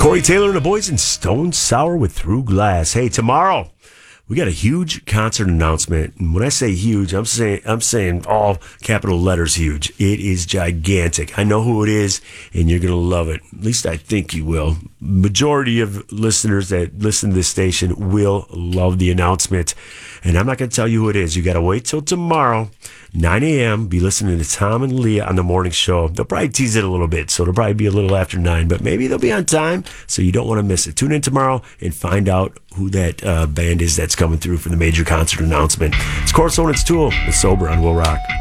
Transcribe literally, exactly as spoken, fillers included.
Corey Taylor and the boys in Stone Sour with Through Glass. Hey, tomorrow we got a huge concert announcement. And when I say huge, I'm saying I'm saying all capital letters huge. It is gigantic. I know who it is, and you're going to love it. At least I think you will. Majority of listeners that listen to this station will love the announcement. And I'm not going to tell you who it is. You got to wait till tomorrow, nine a.m. Be listening to Tom and Leah on the morning show. They'll probably tease it a little bit, so it'll probably be a little after nine, but maybe they'll be on time, so you don't want to miss it. Tune in tomorrow and find out who that uh, band is that's coming through for the major concert announcement. It's Corso and it's Tool with Sober on Will Rock.